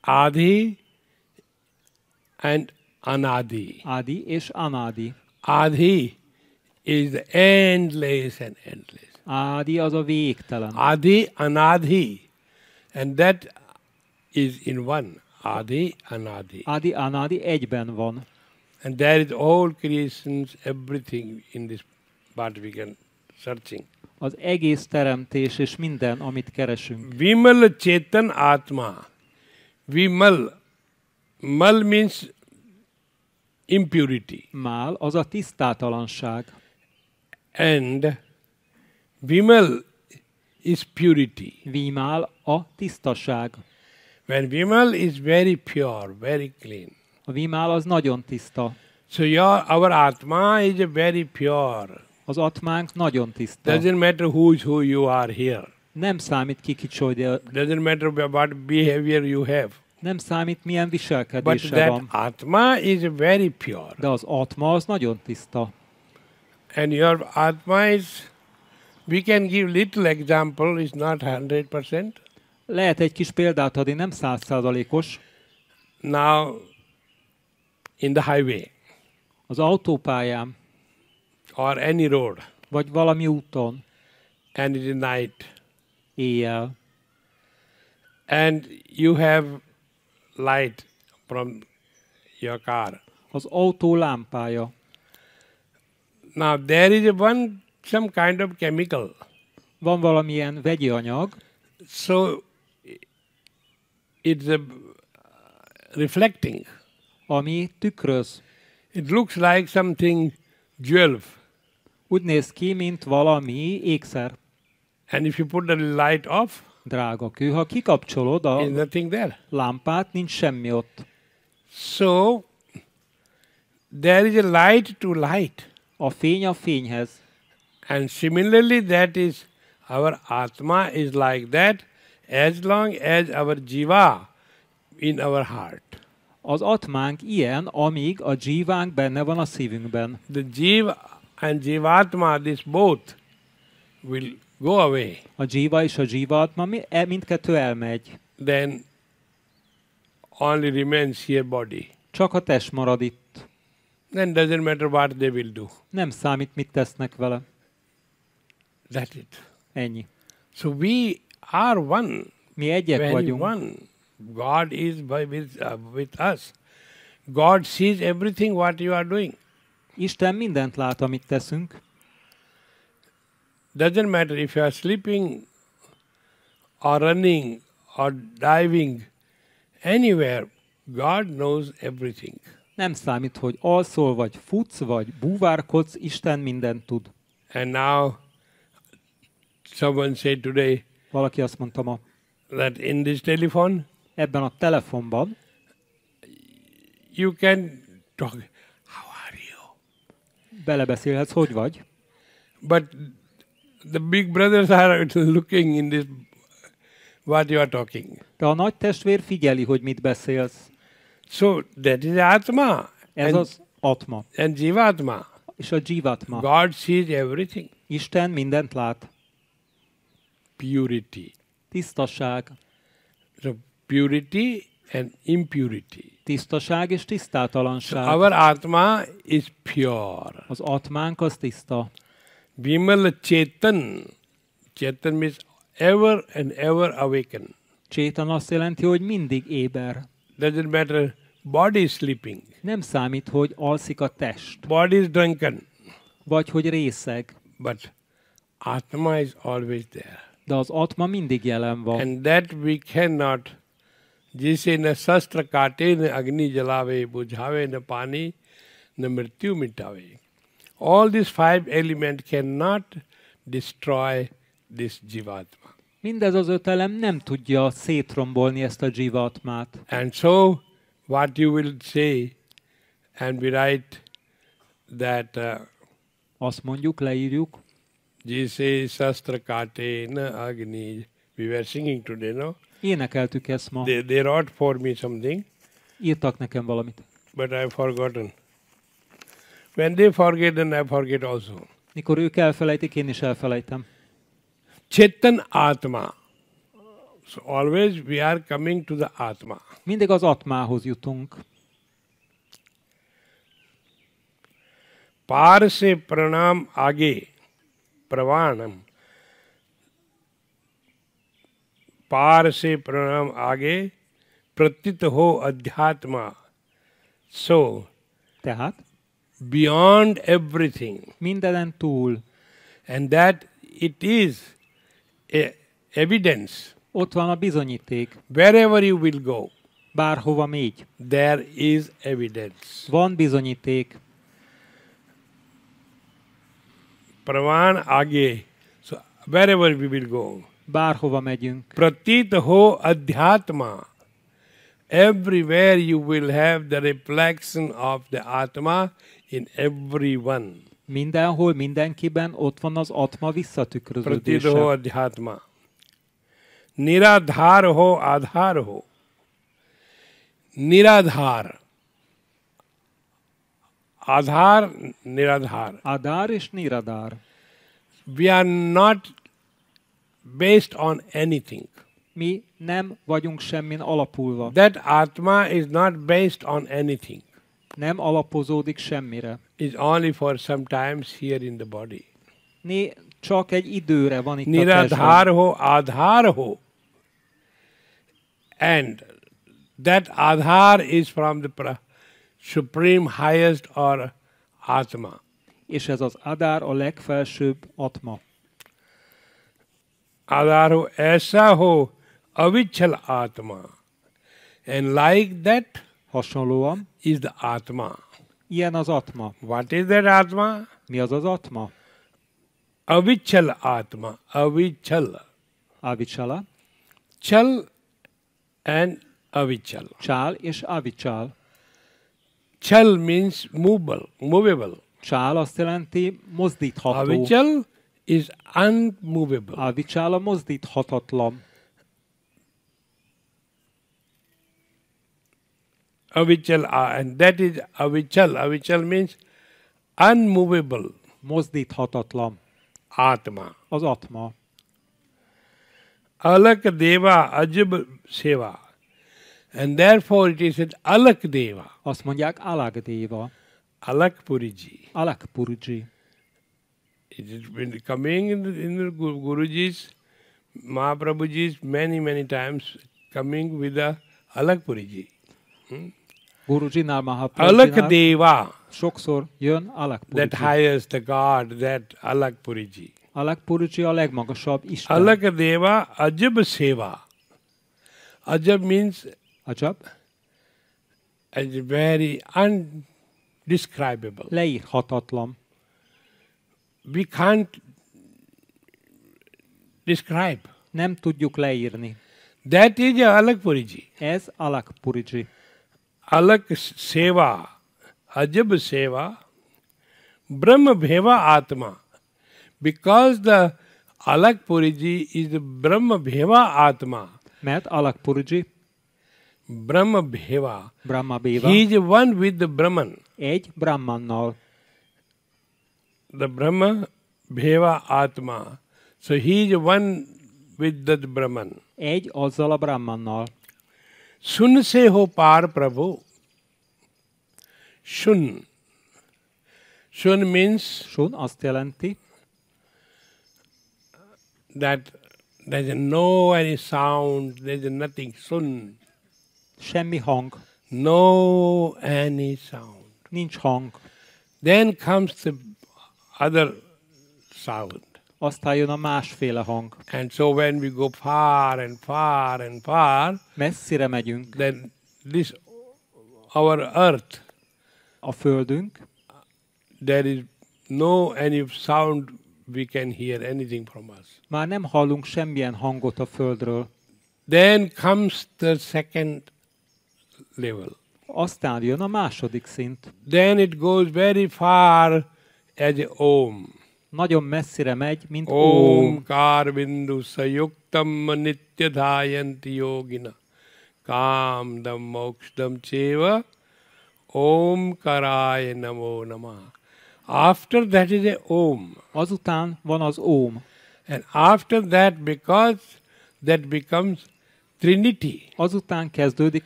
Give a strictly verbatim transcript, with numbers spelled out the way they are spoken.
Adi and Anadi. Adi és Anadi. Adi is the endless and endless. Adi az a végtelen. Adi, Anadi. And that is in one. Adi, Anadi. Adi, Anadi egyben van. And there is all creations, everything in this part we can searching. Az egész teremtés és minden, amit keresünk. Vimal Chetan Atma. Vimal. Mal means impurity. Mál az a tisztátalanság. And Vimal is purity. Vimál a tisztaság. When Vimal is very pure, very clean. A vimál az nagyon tiszta. So your, our Atma is a very pure. Az atmánk nagyon tiszta. Doesn't matter who is who you are here. Nem számít ki kicsoda. Doesn't matter what behavior you have. Nem számít milyen But viselkedése that van. Atma is very pure. De az atma az nagyon tiszta. And your Atma is, we can give little example, is not one hundred percent. Lehet egy kis példát adni, nem százszázalékos. Now, in the highway, Az autópályán, or any road, vagy valami úton, and it is night, éjjel, and you have light from your car. az autó lámpája. Now, there is a one, some kind of chemical. Van valamilyen vegyi anyag, So, it's a reflecting. ami tükröz. It looks like something jewel. Úgy néz ki, mint valami ékszer. And if you put the light off, Drága kő, ha kikapcsolod a there's nothing there. lámpát, nincs semmi ott. So, there is a light to light. A fény a fényhez. And similarly, that is, our Atma is like that as long as our Jiva in our heart. Az atmánk ilyen, amíg a dzsívánk benne van a szívünkben. The Jiva and Jivatma, this both, will go away. A dzsíva és a dzsívatma mi- e- mindkettő elmegy. Then only remains here body. Csak a test marad itt. Then doesn't matter what they will do. Nem számít, mit tesznek vele. That's it. Ennyi. So we are one. Mi egyek Very vagyunk. one. God is by with, uh, with us. God sees everything what you are doing. Isten mindent lát, amit teszünk. Doesn't matter if you are sleeping or running or diving anywhere, God knows everything. Nem számít, hogy alszol, vagy futsz, vagy búvárkodsz, Isten mindent tud. And now someone said today Valaki azt mondta ma, that in this telephone ebben a telefonban you can talk. How are you? belebeszélhetsz, hogy vagy, But the big brothers are looking in this what you are talking. de a nagy testvér figyeli, hogy mit beszélsz. So that is Atma Ez and, az atma and Jivatma. és a dzsivatma. God sees everything. Isten mindent lát. Purity. Tisztaság. So purity and impurity. Tisztaság és So tisztátalanság. our Atma is pure. Az atmánk az tiszta. Vimal Chetan. Chetan means ever and ever awaken. Csétan azt jelenti, hogy mindig éber. Doesn't matter. Body is sleeping. Nem számít, hogy alszik a test, Body is drunken. vagy hogy részeg, But Atma is always there. de az atma mindig jelen van. And that we cannot. Jise na sastra kaate na agni jalave bujhave na pani na mrityu mitave. All these five elements cannot destroy this jivatma. Mindez az öt elem nem tudja szétrombolni ezt a dzsivatmát. And so what you will say, and we write that uh, Azt mondjuk, leírjuk, Jise sastra kaate na agni. We were singing today, no? énekeltük ezt ma, They, they wrote for me something, írtak nekem valamit. but I've forgotten. When they forget, then I forget also. Mikor ők elfelejtik, én is elfelejtem. Chetan Atma. So always we are coming to the Atma. Mindig az atmához jutunk. पार से प्रणाम आगे प्रवाणम पार से प्रणाम आगे प्रतीत हो अध्यात्मा. So Tehát beyond everything, mindenen túl. and that it is a evidence. Ott van a bizonyíték. Wherever you will go, Bárhova mégy. there is evidence. Van bizonyíték. Pravan age. So wherever we will go, Bárhova megyünk. pratit ho adhyatma. Everywhere you will have the reflection of the Atma in everyone. Mindenhol, mindenkiben ott van az atma Pratit visszatükröződése. ho adhyatma. Niradhar ho adhar ho. Niradhar. Adhar, niradhar. Adár és Niradár. We are not based on anything. Mi nem vagyunk semmin alapulva. That Atma is not based on anything. Nem alapozódik semmire. It's only for sometimes here in the body. Né, csak egy időre van itt a Niradhar testben. ho, adhar ho. And that adhar is from the pra- supreme highest or Atma. És ez az Adár a legfelsőbb atma. Adhar ho aisa ho avichal Atma. And like that Hasonlóan, is the Atma. ilyen az atma. What is that Atma? Mi az az atma? Avichal Atma. Avichal. Avicsala, Chal and avichal. csál és avicsál. Chal means movable, movable. Csál azt jelenti mozdítható. Avichal is unmovable. Avicsál a mozdíthatatlan. Avichal, uh, and that is avichal. Avichal means unmovable Mozdíthatatlan. Atma. Az atma. Alak Deva Ajab Seva. And therefore it is said Alak Deva, Azt mondják Alagdéva. Alak Puriji. Alakpurji. It has been coming in the, in the Gu- Guruji's, Mahaprabhuji's many, many times coming with the Alak Puriji. Gurujinál, Alak Mahaprabhujinál Deva, sokszor jön that Alakpurji. highest, the God, that Alak Puriji. Alakpurji a legmagasabb Isten. Alak Deva Ajab Seva. Ajab means Ajab, as very undescribable. leírhatatlan. We can't describe. Nem tudjuk leírni. That is a Alak Puriji. Ez Alakpurji. Alak Seva, Ajab Seva, Brahma Bheva Atma. Because the Alak Puriji is the Brahma Bheva Atma. Mert Alakpurji, Brahma Bheva. Brahma Béva, He is one with the Brahman. egy Brahmannal. The Brahma Bheva Atma. So he is one with the Brahman. Egy azzal a Brahmannal. Sun se ho par Prabhu. Shun. Shun means Sun azt jelenti, that there is no any sound, there is nothing. Sun. semmi hang, No any sound. nincs hang. Then comes the other sound. Aztán jön a másféle hang. And so when we go far and far and far, Messzire megyünk. then this, our earth, A földünk, there is no any sound we can hear anything from us. már nem hallunk semmilyen hangot a földről. Then comes the second level. Aztán jön a második szint. Then it goes very far as a Om. Nagyon messzire megy, mint Om Óm. Karvindu Sayuktam Nitya Dhayanti Yogina Kam Dam Moksham Cheva Om Karaya Namo Namah. After that is a Om. Azután van az Óm. And after that, because that becomes Trinity. Azután kezdődik